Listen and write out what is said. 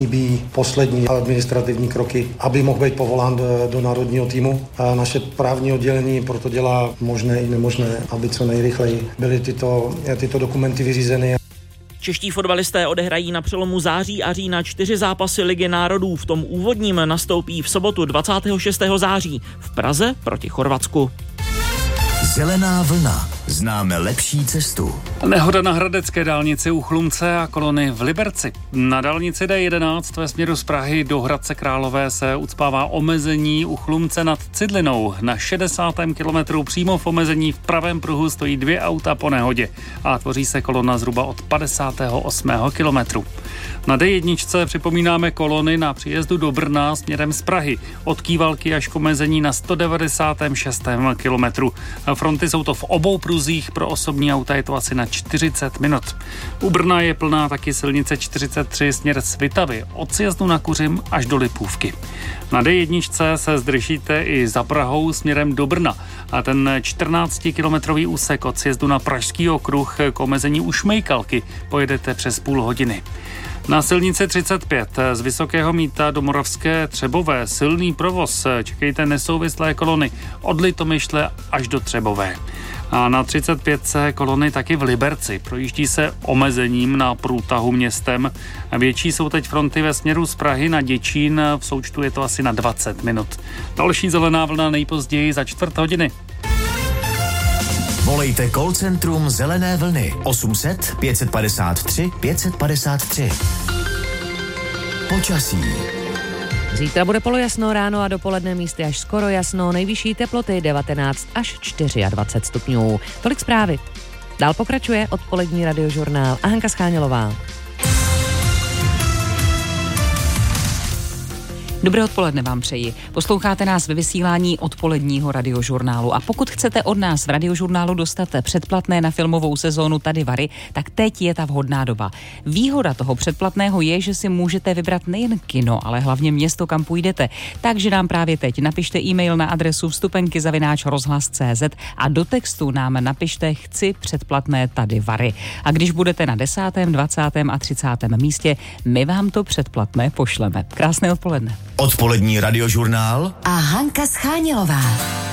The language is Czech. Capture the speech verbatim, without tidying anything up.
Chybí poslední administrativní kroky, aby mohl být povolán do, do národního týmu. A naše právní oddělení proto dělá možné i nemožné, aby co nejrychleji byly tyto, tyto dokumenty vyřízeny. Čeští fotbalisté odehrají na přelomu září a října čtyři zápasy Ligy národů. V tom úvodním nastoupí v sobotu dvacátého šestého září v Praze proti Chorvatsku. Zelená vlna. Známe lepší cestu. Nehoda na hradecké dálnici u Chlumce a Kolony v Liberci. Na dálnici D jedenáct ve směru z Prahy do Hradce Králové se ucpává omezení u Chlumce nad Cidlinou. Na šedesátém kilometru přímo v omezení v pravém pruhu stojí dvě auta po nehodě a tvoří se kolona zhruba od padesátého osmého kilometru. Na D jedna připomínáme kolony na příjezdu do Brna směrem z Prahy. Od Kývalky až k omezení na sto devadesátém šestém kilometru. Fronty jsou to v obou pruzích, pro osobní auta je to asi na čtyřicet minut. U Brna je plná taky silnice čtyřicet tři směr Svitavy, od sjezdu na Kuřim až do Lipůvky. Na D jedna se zdržíte i za Prahou směrem do Brna a ten čtrnáctikilometrový úsek od sjezdu na Pražský okruh k omezení u Šmejkalky pojedete přes půl hodiny. Na silnici třicet pět z Vysokého Mýta do Moravské Třebové silný provoz, čekejte nesouvislé kolony od Litomyšle až do Třebové. A na třicet pět kolony taky v Liberci. Projíždí se omezením na průtahu městem. Větší jsou teď fronty ve směru z Prahy na Děčín, v součtu je to asi na dvacet minut. Další zelená vlna nejpozději za čtvrt hodiny. Volejte call centrum Zelené vlny osm set pět padesát tři pět padesát tři. Počasí. Zítra bude polojasno ráno a dopoledne místy až skoro jasno, nejvyšší teploty devatenáct až dvacet čtyři stupňů. Tolik zprávy. Dál pokračuje odpolední radiožurnál a Hanka Schánělová. Dobré odpoledne vám přeji. Posloucháte nás ve vysílání odpoledního radiožurnálu a pokud chcete od nás v radiožurnálu dostat předplatné na filmovou sezónu Tady Vary, tak teď je ta vhodná doba. Výhoda toho předplatného je, že si můžete vybrat nejen kino, ale hlavně město, kam půjdete. Takže nám právě teď napište e-mail na adresu vstupenky zavináč rozhlas tečka cé zet a do textu nám napište chci předplatné Tady Vary. A když budete na desátém, dvacátém a třicátém místě, my vám to předplatné pošleme. Krásné odpoledne. Odpolední radiožurnál a Hanka Schánělová.